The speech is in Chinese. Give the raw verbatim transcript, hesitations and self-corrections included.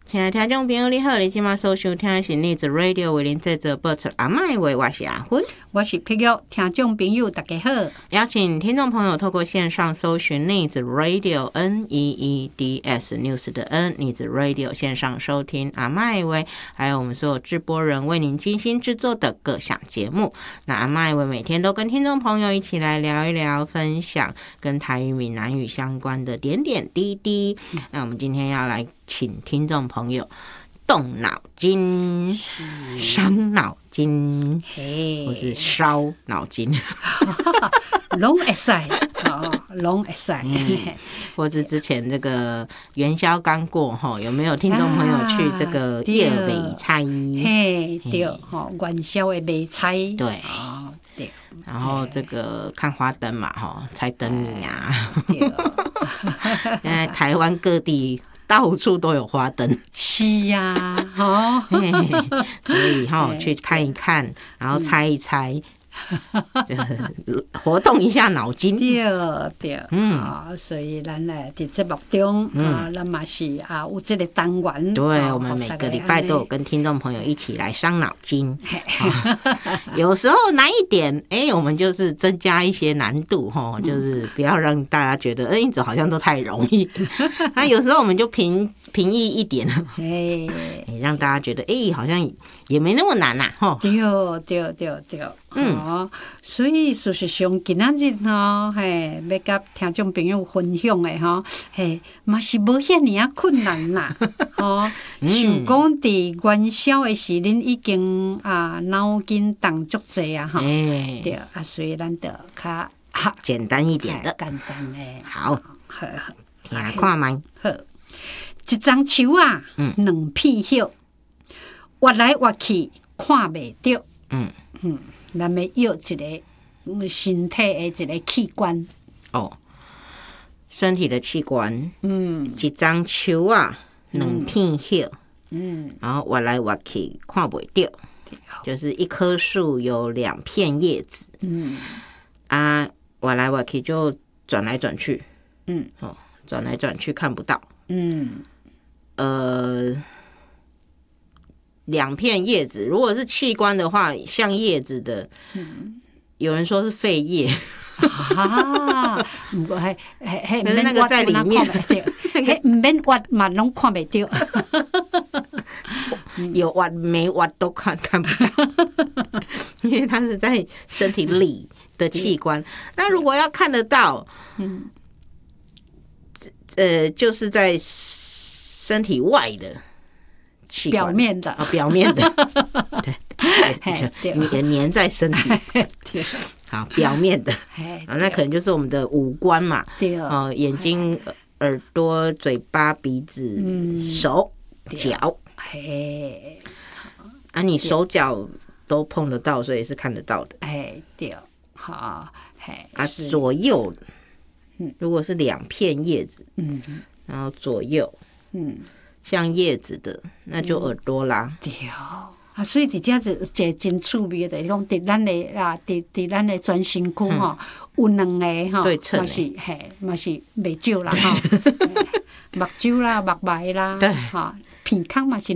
亲爱的听众朋友，你好！你今晚所收听的是逆子 Radio 为您制作播出阿麦话，我是阿芬， 我是碧玉。听众朋友大家好， 邀请听众朋友透过线上搜寻逆子 Radio N E E D S News 的 N 逆子 Radio 线上收听阿麦话，还有我们所有制播人为您精心制作的各项节目。那阿麦话每天都跟听众朋友一起来聊一聊，分享跟台语、闽南语相关的点点滴滴。那我们今天要来请听众朋友动脑筋、伤脑筋，或是烧脑筋， 拢会使，哦，拢会使。 或是之前这个元宵刚过哈，有没有听众朋友去这个夜尾菜？ 嘿，对，吼，元宵的卖菜， 对， 对。 然后这个看花灯嘛，哈，猜灯谜啊。 对， 现在台湾各地到处都有花灯， 是呀、啊，哦， 所以哈去看一看，然后猜一猜，嗯、活动一下脑筋。 对对，嗯、啊，所以咱咧伫节目中、嗯、啊，咱嘛是啊有这个单元。 对、 啊， 我们每个礼拜都有跟听众朋友一起来伤脑筋。啊、有时候难一点，哎、欸，我们就是增加一些难度哈，就是不要让大家觉得，哎、欸，这好像都太容易。那有时候我们就平平易一点，哎、欸，让大家觉得，哎、欸，好像也没那么难呐，哈。 对对对对。嗯、哦，所以事实上今仔日吼，嘿，要甲听众朋友分享的吼，嘿，嘛是无遐尔啊困难啦，吼、哦。想讲伫元宵的时，恁已经啊脑筋动足济啊，吼、欸，对啊，所以咱就较简单一点的， 简单的。 好， 好， 听看麦。 好，一张树啊，两片叶，挖来挖去看袂着。嗯嗯。咱要要一个身体的一个器官哦，身体的器官，嗯，一张树啊，两片叶，嗯，然后挖来挖去看不到，就是一棵树有两片叶子，嗯，啊，挖来挖去就转来转去，嗯，哦，转来转去看不到，嗯，呃。两片叶子，如果是器官的话，像叶子的，嗯、有人说是肺叶啊，唔过系系系， 可是那个在里面， 迄唔免挖嘛，拢看袂到， 有挖没挖都看看不到，因为它是在身体里的器官。那如果要看得到，嗯，呃，就是在身体外的。 表面的， 哦，表面的，对，你粘在身体，好，表面的，啊，那可能就是我们的五官嘛，哦，眼睛、耳朵、嘴巴、鼻子、手、脚，嘿，啊，你手脚都碰得到，所以是看得到的， 哎，对，好，嘿， 啊，左右，如果是两片叶子，嗯，然后左右，嗯。像叶子的，那就耳朵啦。 对啊，所以伫遮就一真趣味的，就是讲伫咱的啊，伫伫咱的全身躯吼，有两个吼，嘛是嘿，嘛是袂少啦吼，目睭啦、目眉啦，哈，鼻孔嘛是。